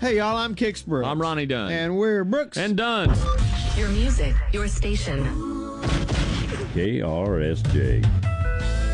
Hey, y'all, I'm Kix Brooks. I'm Ronnie Dunn. And we're Brooks. And Dunn. Your music, your station. KRSJ.